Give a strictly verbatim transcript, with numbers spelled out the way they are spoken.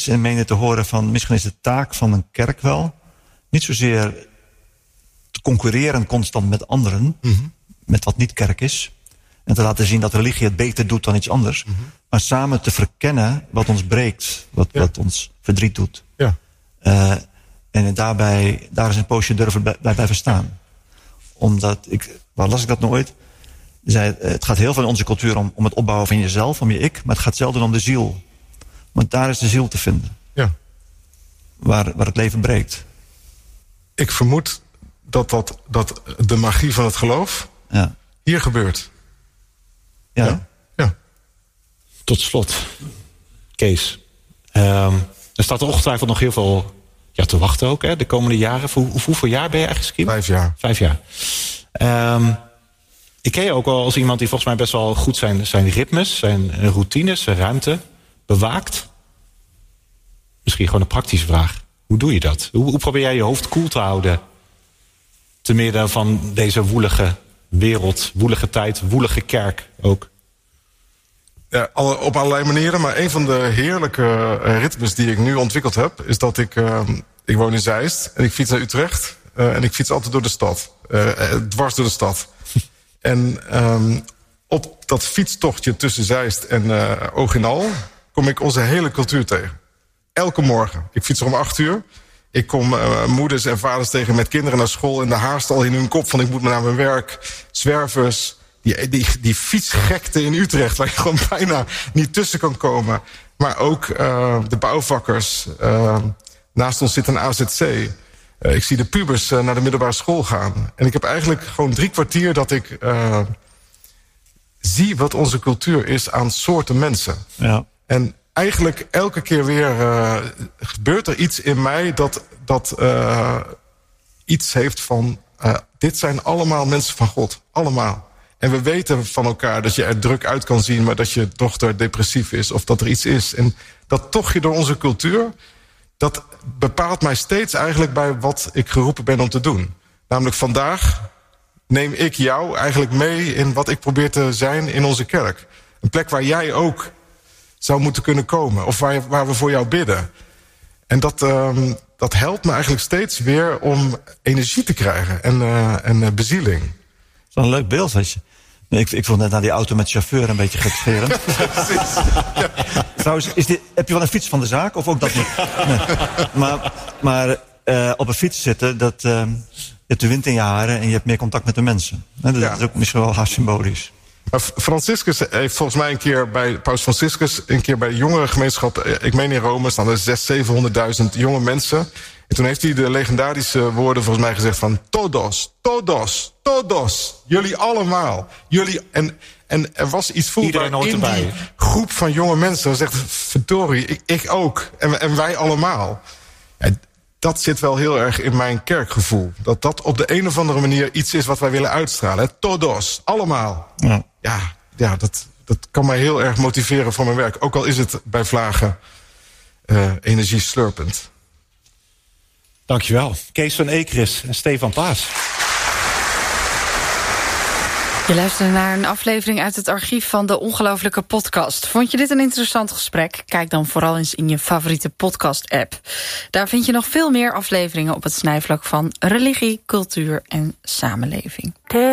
iets in menen te horen van... misschien is de taak van een kerk wel... niet zozeer te concurreren constant met anderen... Mm-hmm. met wat niet kerk is... en te laten zien dat religie het beter doet dan iets anders... Mm-hmm. maar samen te verkennen wat ons breekt... wat, ja. wat ons verdriet doet. Ja. Uh, en daarbij, daar is een poosje durven bij, bij blijven staan. Omdat, ik, waar las ik dat nooit... Zei, het gaat heel veel in onze cultuur om, om het opbouwen van jezelf, om je ik... maar het gaat zelden om de ziel... Want daar is de ziel te vinden. Ja. Waar, waar het leven breekt. Ik vermoed dat, dat, dat de magie van het geloof... Ja. hier gebeurt. Ja. ja. ja. Tot slot, Kees. Um, er staat er ongetwijfeld nog heel veel ja, te wachten ook, hè, de komende jaren. Hoe, hoeveel jaar ben je eigenlijk skiën? Vijf jaar. Vijf jaar. Um, ik ken je ook al als iemand die volgens mij best wel goed zijn, zijn ritmes... zijn routines, zijn ruimte... bewaakt? Misschien gewoon een praktische vraag. Hoe doe je dat? Hoe, hoe probeer jij je hoofd koel te houden... te midden van deze woelige wereld, woelige tijd... woelige kerk ook? Ja, alle, op allerlei manieren. Maar een van de heerlijke uh, ritmes die ik nu ontwikkeld heb... is dat ik... Uh, ik woon in Zeist en ik fiets naar Utrecht... Uh, en ik fiets altijd door de stad. Uh, uh, dwars door de stad. en um, op dat fietstochtje tussen Zeist en uh, Oog in Al... kom ik onze hele cultuur tegen. Elke morgen. Ik fiets er om acht uur. Ik kom uh, moeders en vaders tegen met kinderen naar school... en de haast al in hun kop van ik moet maar naar mijn werk. Zwervers. Die, die, die fietsgekte in Utrecht... waar je gewoon bijna niet tussen kan komen. Maar ook uh, de bouwvakkers. Uh, naast ons zit een A Z C. Uh, ik zie de pubers uh, naar de middelbare school gaan. En ik heb eigenlijk gewoon drie kwartier dat ik... Uh, zie wat onze cultuur is aan soorten mensen. Ja. En eigenlijk elke keer weer uh, gebeurt er iets in mij... dat, dat uh, iets heeft van... Uh, dit zijn allemaal mensen van God. Allemaal. En we weten van elkaar dat je er druk uit kan zien... maar dat je dochter depressief is of dat er iets is. En dat tochtje door onze cultuur... dat bepaalt mij steeds eigenlijk bij wat ik geroepen ben om te doen. Namelijk vandaag... neem ik jou eigenlijk mee in wat ik probeer te zijn in onze kerk. Een plek waar jij ook zou moeten kunnen komen. Of waar, waar we voor jou bidden. En dat, um, dat helpt me eigenlijk steeds weer om energie te krijgen. En, uh, en uh, bezieling. Dat is wel een leuk beeld. Weet je. Nee, ik, ik vond net naar die auto met chauffeur een beetje gekscherend. Precies. Ja. Trouwens, is dit, heb je wel een fiets van de zaak? Of ook dat niet? Nee. Maar, maar uh, op een fiets zitten, dat... Uh, je hebt de wind in je haren en je hebt meer contact met de mensen. Dat ja. is ook misschien wel haast symbolisch. Maar Franciscus heeft volgens mij een keer bij Paus Franciscus... een keer bij de jongerengemeenschap, ik meen in Rome... staan er zes, zevenhonderdduizend jonge mensen. En toen heeft hij de legendarische woorden volgens mij gezegd van... todos, todos, todos, jullie allemaal. Jullie, en, en er was iets voelbaar in erbij. die groep van jonge mensen. Dat zegt, verdorie, ik, ik ook. En, en wij allemaal. En, dat zit wel heel erg in mijn kerkgevoel. Dat dat op de een of andere manier iets is wat wij willen uitstralen. Hè? Todos, allemaal. Ja, ja, ja dat, dat kan mij heel erg motiveren voor mijn werk. Ook al is het bij vlagen uh, energie slurpend. Dankjewel. Kees van Ekeris en Stefan Paas. Je luistert naar een aflevering uit het archief van de Ongelooflijke Podcast. Vond je dit een interessant gesprek? Kijk dan vooral eens in je favoriete podcast-app. Daar vind je nog veel meer afleveringen op het snijvlak van religie, cultuur en samenleving.